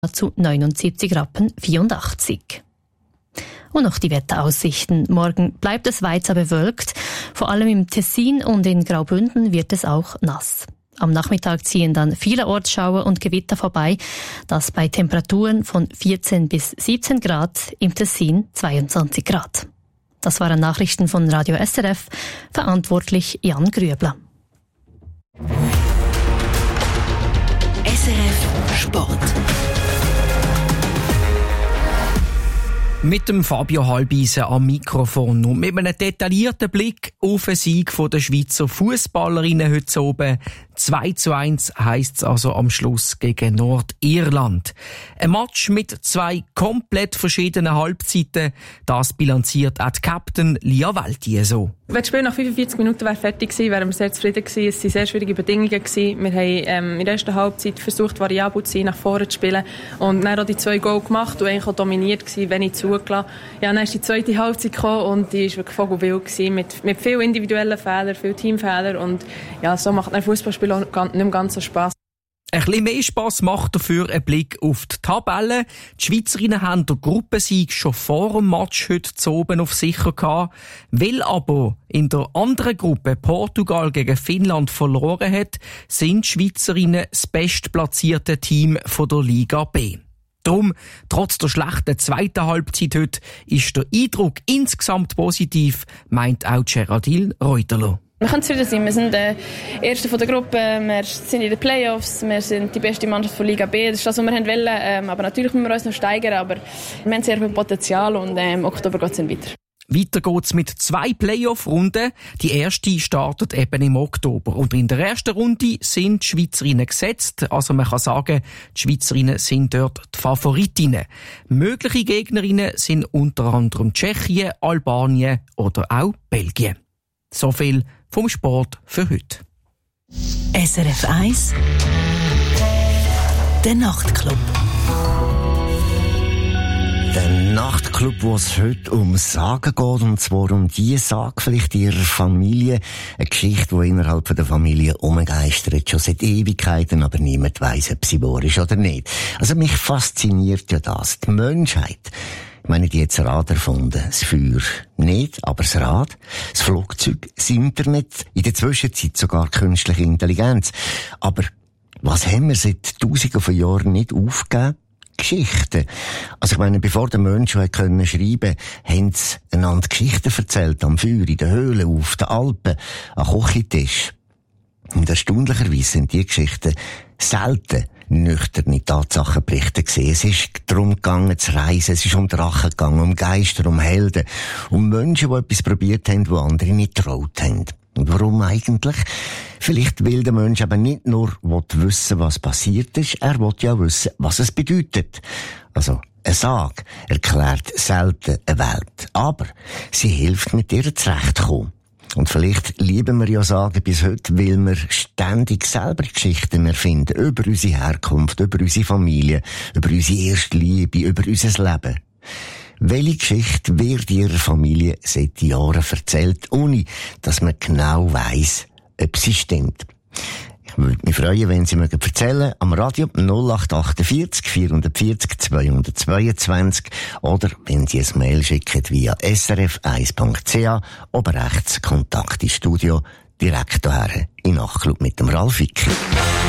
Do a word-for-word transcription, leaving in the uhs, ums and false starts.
zu neunundsiebzig Rappen vierundachtzig. Und noch die Wetteraussichten. Morgen bleibt es weiter bewölkt. Vor allem im Tessin und in Graubünden wird es auch nass. Am Nachmittag ziehen dann viele Ortsschauer und Gewitter vorbei. Das bei Temperaturen von vierzehn bis siebzehn Grad, im Tessin zweiundzwanzig Grad. Das waren Nachrichten von Radio S R F. Verantwortlich Jan Grüebler. S R F Sport. Mit dem Fabio Halbisen am Mikrofon und mit einem detaillierten Blick auf den Sieg der Schweizer Fußballerinnen heute oben. zwei zu eins heisst es also am Schluss gegen Nordirland. Ein Match mit zwei komplett verschiedenen Halbzeiten. Das bilanziert auch die Captain Lia Welti so. Wenn das Spiel nach fünfundvierzig Minuten wäre fertig gewesen, wären wir sehr zufrieden gewesen. Es waren sehr schwierige Bedingungen gewesen. Wir haben ähm, in der ersten Halbzeit versucht, variabel zu sein, nach vorne zu spielen. Und dann auch die zwei Goal gemacht und eigentlich auch dominiert gewesen, wenig zugelassen. Ja, dann ist die zweite Halbzeit gekommen und die war wirklich vogelwild gewesen, mit, mit vielen individuellen Fehlern, vielen Teamfehlern. Und ja, so macht ein Fußballspiel auch nicht mehr ganz so Spass. Ein bisschen mehr Spass macht dafür ein Blick auf die Tabelle. Die Schweizerinnen haben den Gruppensieg schon vor dem Match heute zu oben auf sicher gehabt. Weil aber in der anderen Gruppe Portugal gegen Finnland verloren hat, sind die Schweizerinnen das bestplatzierte Team von der Liga B. Darum, trotz der schlechten zweiten Halbzeit heute, ist der Eindruck insgesamt positiv, meint auch Geraldine Reuterler. Wir können zufrieden sein. Wir sind der Erste von der Gruppe, wir sind in den Playoffs, wir sind die beste Mannschaft von Liga B. Das ist das, was wir wollen. Ähm, aber natürlich müssen wir uns noch steigern, aber wir haben sehr viel Potenzial und ähm, im Oktober geht es dann weiter. Weiter geht's mit zwei Playoff-Runden. Die erste startet eben im Oktober. Und in der ersten Runde sind die Schweizerinnen gesetzt. Also man kann sagen, die Schweizerinnen sind dort die Favoritinnen. Mögliche Gegnerinnen sind unter anderem Tschechien, Albanien oder auch Belgien. So viel vom Sport für heute. S R F eins Der Nachtclub. Der Nachtclub, wo es heute um Sagen geht, und zwar um die Sage vielleicht ihrer Familie. Eine Geschichte, die innerhalb der Familie umgeistert, schon seit Ewigkeiten, aber niemand weiss, ob sie wahr ist oder nicht. Also mich fasziniert ja das, die Menschheit. Ich meine, die hat das Rad erfunden. Das Feuer nicht, aber das Rad, das Flugzeug, das Internet, in der Zwischenzeit sogar künstliche Intelligenz. Aber was haben wir seit Tausenden von Jahren nicht aufgegeben? Geschichten. Also ich meine, bevor der Mensch schon können schreiben, haben sie einander Geschichten erzählt, am Feuer, in der Höhle, auf den Alpen, am Kochentisch. Und erstaunlicherweise sind die Geschichten selten nüchterne Tatsachenberichte gesehen. Es ist darum gegangen zu reisen, es ist um Drachen gegangen, um Geister, um Helden, um Menschen, die etwas probiert haben, die andere nicht getraut haben. Und warum eigentlich? Vielleicht will der Mensch aber nicht nur wissen, was passiert ist, er will ja wissen, was es bedeutet. Also, eine Sage erklärt selten eine Welt, aber sie hilft, mit ihr zurechtzukommen. Und vielleicht lieben wir ja Sagen bis heute, weil wir ständig selber Geschichten erfinden über unsere Herkunft, über unsere Familie, über unsere erste Liebe, über unser Leben. Welche Geschichte wird Ihrer Familie seit Jahren erzählt, ohne dass man genau weiss, ob sie stimmt? Ich würde mich freuen, wenn Sie mir erzählen am Radio null acht achtundvierzig vierhundertvierzig zweihundertzweiundzwanzig oder wenn Sie ein Mail schicken via s r f eins punkt c h, oben rechts Kontakt ins Studio, direkt hierher in Nachtclub mit dem Ralf Wicker.